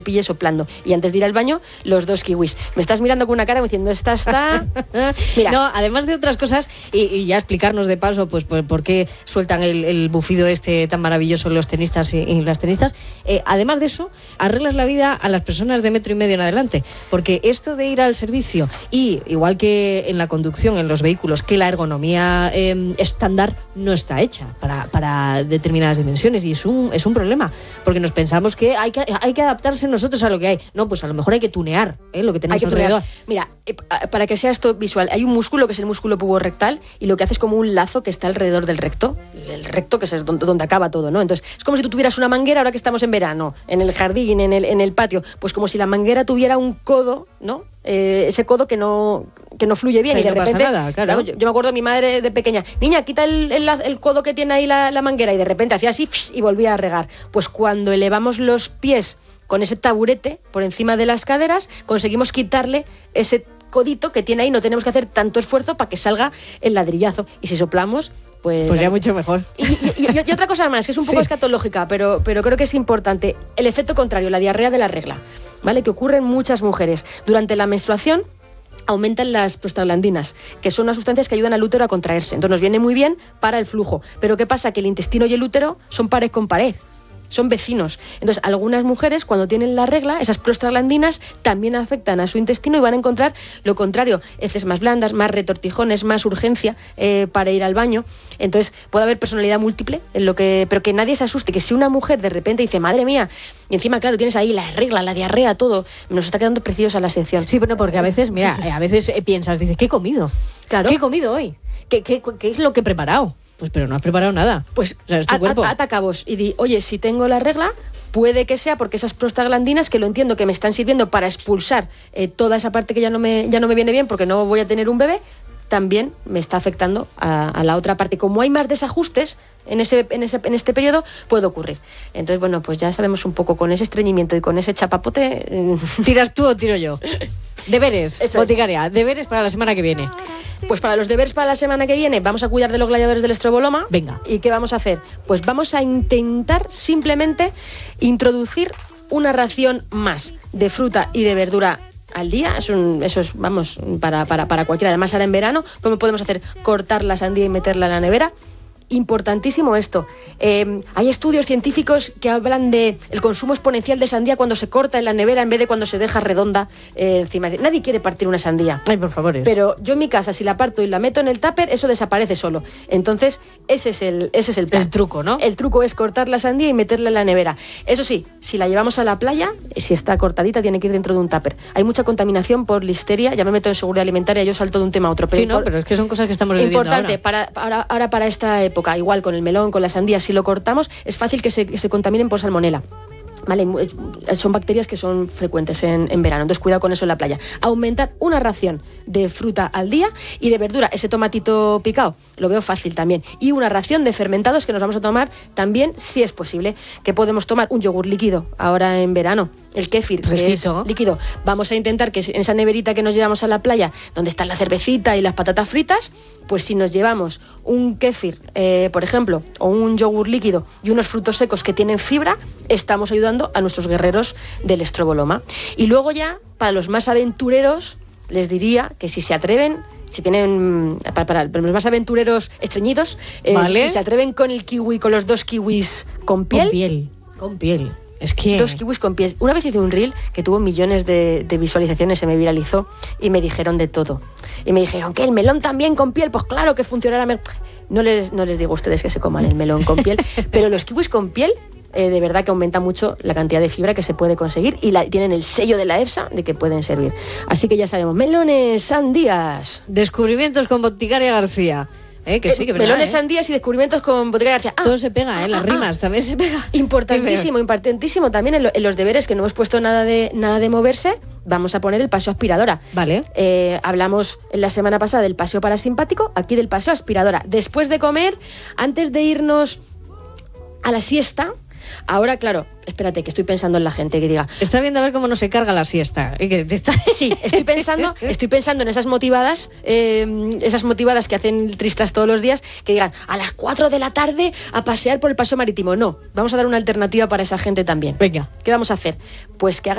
pille soplando. Y antes de ir al baño, los 2 kiwis. Me estás mirando con una cara diciendo, esta está... Mira. No, además de otras cosas, y ya explicarnos de paso, pues por qué sueltan el bufido tan maravilloso los tenistas y las tenistas. Además de eso, arreglas la vida a las personas de 1,5 metros en adelante. Porque esto de ir al servicio, y igual que en la conducción, en los vehículos, que la ergonomía estándar no está hecha para determinadas dimensiones. Y es un problema. Porque nos pensamos que hay que adaptarse nosotros a lo que hay. No, pues a lo mejor hay que tunear lo que tenemos alrededor. Mira, para que sea esto visual, hay un músculo que es el músculo puborectal y lo que hace es como un lazo que está alrededor del recto. El recto, que es donde acaba todo, ¿no? Entonces, es como si tú tuvieras una manguera ahora que estamos en verano, en el jardín, en el patio. Pues como si la manguera tuviera un codo, ¿no? Ese codo que no fluye bien. Pero y de no repente, pasa nada, claro. yo me acuerdo de mi madre de pequeña, niña, quita el codo que tiene ahí la manguera, y de repente hacía así y volvía a regar. Pues cuando elevamos los pies con ese taburete por encima de las caderas, conseguimos quitarle ese codito que tiene ahí, no tenemos que hacer tanto esfuerzo para que salga el ladrillazo. Y si soplamos, pues ya mucho mejor. Y otra cosa más, que es un poco escatológica, pero creo que es importante, el efecto contrario, la diarrea de la regla, ¿vale? Que ocurre en muchas mujeres. Durante la menstruación aumentan las prostaglandinas, que son unas sustancias que ayudan al útero a contraerse. Entonces nos viene muy bien para el flujo. Pero ¿qué pasa? Que el intestino y el útero son pared con pared. Son vecinos. Entonces, algunas mujeres, cuando tienen la regla, esas prostaglandinas también afectan a su intestino y van a encontrar lo contrario, heces más blandas, más retortijones, más urgencia para ir al baño. Entonces, puede haber personalidad múltiple, pero que nadie se asuste, que si una mujer de repente dice, madre mía, y encima, claro, tienes ahí la regla, la diarrea, todo, nos está quedando preciosa la sección. Sí, bueno, porque a veces, mira, piensas, dices, ¿qué he comido? Claro. ¿Qué he comido hoy? ¿Qué es lo que he preparado? Pues pero no has preparado nada. Pues o sea, es tu cuerpo. Ata cabos y di, oye, si tengo la regla, puede que sea porque esas prostaglandinas, que lo entiendo que me están sirviendo para expulsar toda esa parte que ya no me viene bien porque no voy a tener un bebé, también me está afectando a la otra parte. Como hay más desajustes en este periodo, puede ocurrir. Entonces, bueno, pues ya sabemos un poco, con ese estreñimiento y con ese chapapote... ¿Tiras tú o tiro yo? Deberes, boticaria, deberes para la semana que viene. Pues para los deberes para la semana que viene vamos a cuidar de los gladiadores del estroboloma. Venga. ¿Y qué vamos a hacer? Pues vamos a intentar simplemente introducir una ración más de fruta y de verdura al día. Eso es vamos, para cualquiera. Además, ahora en verano, ¿cómo podemos hacer? Cortar la sandía y meterla en la nevera. Importantísimo esto. Hay estudios científicos que hablan de el consumo exponencial de sandía cuando se corta en la nevera en vez de cuando se deja redonda encima. Nadie quiere partir una sandía. Ay, por favor. Pero yo en mi casa, si la parto y la meto en el tupper, eso desaparece solo. Entonces, ese es el plan. El truco, ¿no? El truco es cortar la sandía y meterla en la nevera. Eso sí, si la llevamos a la playa, si está cortadita, tiene que ir dentro de un tupper. Hay mucha contaminación por listeria. Ya me meto en seguridad alimentaria, yo salto de un tema a otro. Pero pero es que son cosas que estamos viviendo importante para esta época. Igual con el melón, con la sandía, si lo cortamos, es fácil que se contaminen por salmonela. ¿Vale? Son bacterias que son frecuentes en verano, entonces cuidado con eso en la playa. Aumentar una ración de fruta al día y de verdura, ese tomatito picado, lo veo fácil también. Y una ración de fermentados que nos vamos a tomar también, si es posible, que podemos tomar un yogur líquido ahora en verano. El kéfir, que es líquido. Vamos a intentar que en esa neverita que nos llevamos a la playa, donde está la cervecita y las patatas fritas, pues si nos llevamos un kéfir, por ejemplo, o un yogur líquido y unos frutos secos que tienen fibra, estamos ayudando a nuestros guerreros del estroboloma. Y luego ya, para los más aventureros, les diría que si se atreven, si tienen, para los más aventureros estreñidos, ¿vale? Si se atreven con el kiwi, con los 2 kiwis con piel. Con piel. Es que... 2 kiwis con piel. Una vez hice un reel que tuvo millones de visualizaciones, se me viralizó y me dijeron de todo. Y me dijeron, ¿qué? ¿El melón también con piel? Pues claro que funcionará. No les digo a ustedes que se coman el melón con piel, pero los kiwis con piel, de verdad que aumenta mucho la cantidad de fibra que se puede conseguir y tienen el sello de la EFSA de que pueden servir. Así que ya sabemos, melones, sandías. Descubrimientos con Boticaria García. Que sí, que verdad, melones, sandías y descubrimientos con Boticaria García. Todo se pega, las rimas también se pega. Importantísimo también en los deberes, que no hemos puesto nada de moverse. Vamos a poner el paseo aspiradora. Vale. Hablamos la semana pasada del paseo parasimpático, aquí del paseo aspiradora. Después de comer, antes de irnos a la siesta. Ahora, claro, espérate, que estoy pensando en la gente que diga... Está viendo a ver cómo no se carga la siesta. Sí, estoy pensando en esas motivadas que hacen tristas todos los días, que digan, a las 4 de la tarde a pasear por el paseo marítimo. No, vamos a dar una alternativa para esa gente también. Venga. ¿Qué vamos a hacer? Pues que hagan